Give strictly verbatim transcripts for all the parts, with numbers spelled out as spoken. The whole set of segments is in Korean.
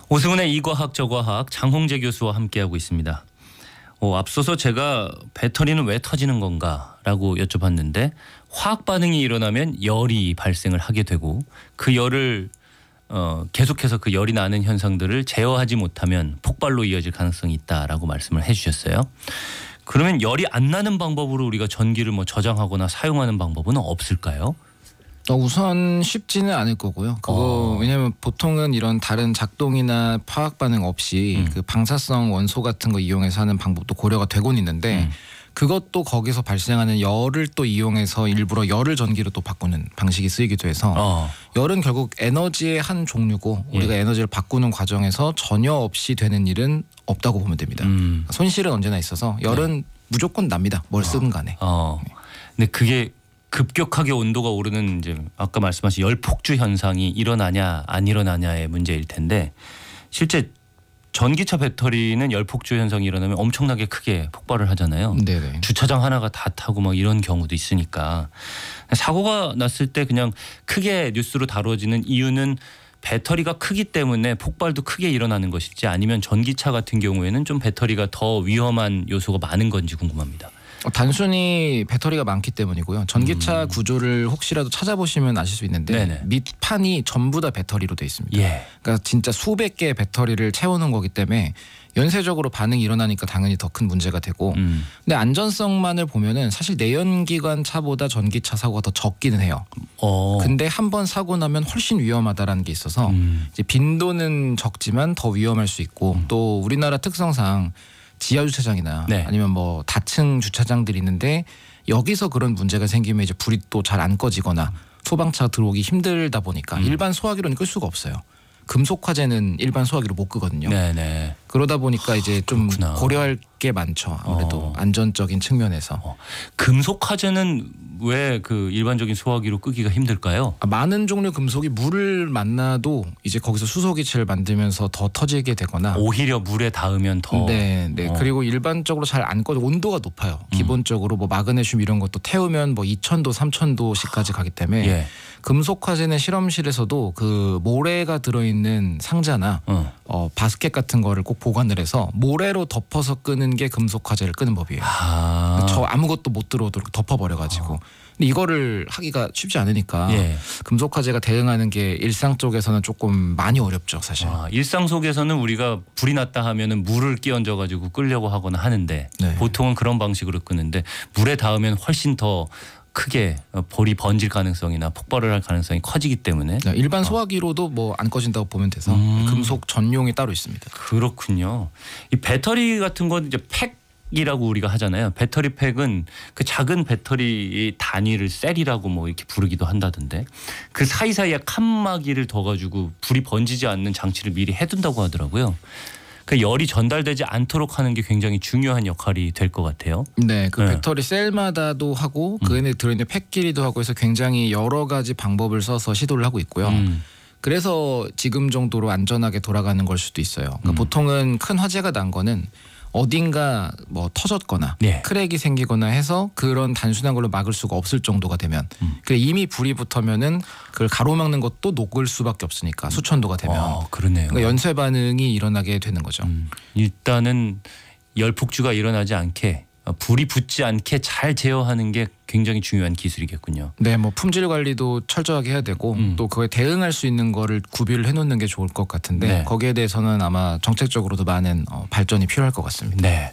오승훈의 이과학 저과학 장홍재 교수와 함께하고 있습니다. 어, 앞서서 제가 배터리는 왜 터지는 건가라고 여쭤봤는데 화학 반응이 일어나면 열이 발생을 하게 되고 그 열을 어, 계속해서 그 열이 나는 현상들을 제어하지 못하면 폭발로 이어질 가능성이 있다라고 말씀을 해주셨어요. 그러면 열이 안 나는 방법으로 우리가 전기를 뭐 저장하거나 사용하는 방법은 없을까요? 어, 우선 쉽지는 않을 거고요. 그거 어. 왜냐하면 보통은 이런 다른 작동이나 화학 반응 없이 음. 그 방사성 원소 같은 거 이용해서 하는 방법도 고려가 되곤 있는데 음. 그것도 거기서 발생하는 열을 또 이용해서 일부러 열을 전기로 또 바꾸는 방식이 쓰이기도 해서 어. 열은 결국 에너지의 한 종류고 예. 우리가 에너지를 바꾸는 과정에서 전혀 없이 되는 일은 없다고 보면 됩니다. 음. 손실은 언제나 있어서 열은 무조건 납니다. 뭘 쓰든 간에. 어. 근데 그게 급격하게 온도가 오르는 이제 아까 말씀하신 열 폭주 현상이 일어나냐 안 일어나냐의 문제일 텐데 실제 전기차 배터리는 열 폭주 현상이 일어나면 엄청나게 크게 폭발을 하잖아요. 네네. 주차장 하나가 다 타고 막 이런 경우도 있으니까 사고가 났을 때 그냥 크게 뉴스로 다뤄지는 이유는 배터리가 크기 때문에 폭발도 크게 일어나는 것일지 아니면 전기차 같은 경우에는 좀 배터리가 더 위험한 요소가 많은 건지 궁금합니다. 어, 단순히 배터리가 많기 때문이고요. 전기차 음. 구조를 혹시라도 찾아보시면 아실 수 있는데 네네. 밑판이 전부 다 배터리로 돼 있습니다. 예. 그러니까 진짜 수백 개의 배터리를 채우는 거기 때문에 연쇄적으로 반응이 일어나니까 당연히 더 큰 문제가 되고 음. 근데 안전성만을 보면은 사실 내연기관 차보다 전기차 사고가 더 적기는 해요. 어. 근데 한 번 사고 나면 훨씬 위험하다라는 게 있어서 음. 이제 빈도는 적지만 더 위험할 수 있고 음. 또 우리나라 특성상 지하 주차장이나 네. 아니면 뭐 다층 주차장들이 있는데 여기서 그런 문제가 생기면 이제 불이 또 잘 안 꺼지거나 소방차 들어오기 힘들다 보니까 음. 일반 소화기로는 끌 수가 없어요. 금속 화재는 일반 소화기로 못 끄거든요. 네네. 그러다 보니까 이제 좀 그렇구나. 고려할 게 많죠. 아무래도 어. 안전적인 측면에서. 어. 금속 화재는 왜 그 일반적인 소화기로 끄기가 힘들까요? 아, 많은 종류 금속이 물을 만나도 이제 거기서 수소기체를 만들면서 더 터지게 되거나 오히려 물에 닿으면 더. 네, 네. 어. 그리고 일반적으로 잘 안 꺼져 온도가 높아요. 음. 기본적으로 뭐 마그네슘 이런 것도 태우면 뭐 이천 도, 삼천 도씩까지 가기 때문에 예. 금속 화재는 실험실에서도 그 모래가 들어있는 상자나 어. 어, 바스켓 같은 거를 꼭 보관을 해서 모래로 덮어서 끄는 게 금속 화재를 끄는 법이에요. 아. 저 아무것도 못 들어오도록 덮어버려가지고. 근데 이거를 하기가 쉽지 않으니까 예. 금속 화재가 대응하는 게 일상 쪽에서는 조금 많이 어렵죠, 사실. 아, 일상 속에서는 우리가 불이 났다 하면은 물을 끼얹어 가지고 끌려고 하거나 하는데 네. 보통은 그런 방식으로 끄는데 물에 닿으면 훨씬 더 크게 불이 번질 가능성이나 폭발을 할 가능성이 커지기 때문에 네, 일반 소화기로도 뭐 안 꺼진다고 보면 돼서 음. 금속 전용이 따로 있습니다. 그렇군요. 이 배터리 같은 건 이제 팩이라고 우리가 하잖아요. 배터리 팩은 그 작은 배터리 단위를 셀이라고 뭐 이렇게 부르기도 한다던데 그 사이사이에 칸막이를 둬가지고 불이 번지지 않는 장치를 미리 해둔다고 하더라고요. 그 열이 전달되지 않도록 하는 게 굉장히 중요한 역할이 될 것 같아요. 네, 그 네. 배터리 셀마다도 하고 그 안에 들어있는 팩끼리도 하고 해서 굉장히 여러 가지 방법을 써서 시도를 하고 있고요. 음. 그래서 지금 정도로 안전하게 돌아가는 걸 수도 있어요. 그러니까 음. 보통은 큰 화재가 난 거는 어딘가 뭐 터졌거나 네. 크랙이 생기거나 해서 그런 단순한 걸로 막을 수가 없을 정도가 되면 음. 그래 이미 불이 붙으면은 그걸 가로막는 것도 녹을 수밖에 없으니까 수천도가 되면 어, 그러네요. 그러니까 연쇄 반응이 일어나게 되는 거죠. 음. 일단은 열 폭주가 일어나지 않게 불이 붙지 않게 잘 제어하는 게 굉장히 중요한 기술이겠군요. 네, 뭐 품질 관리도 철저하게 해야 되고 음. 또 그거에 대응할 수 있는 거를 구비를 해놓는 게 좋을 것 같은데 네. 거기에 대해서는 아마 정책적으로도 많은 어, 발전이 필요할 것 같습니다. 네.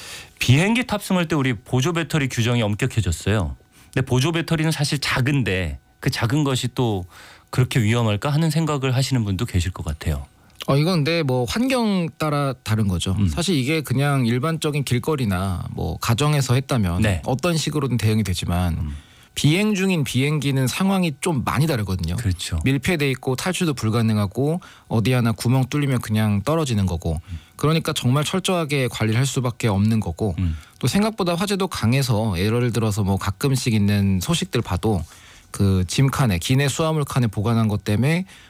비행기 탑승할 때 우리 보조 배터리 규정이 엄격해졌어요. 근데 보조 배터리는 사실 작은데 그 작은 것이 또 그렇게 위험할까 하는 생각을 하시는 분도 계실 것 같아요. 어 이건 근데 뭐 환경 따라 다른 거죠. 음. 사실 이게 그냥 일반적인 길거리나 뭐 가정에서 했다면 네. 어떤 식으로든 대응이 되지만 음. 비행 중인 비행기는 상황이 좀 많이 다르거든요. 그렇죠. 밀폐돼 있고 탈출도 불가능하고 어디 하나 구멍 뚫리면 그냥 떨어지는 거고 그러니까 정말 철저하게 관리를 할 수밖에 없는 거고 음. 또 생각보다 화재도 강해서 예를 들어서 뭐 가끔씩 있는 소식들 봐도 그 짐칸에 기내 수화물 칸에 보관한 것 때문에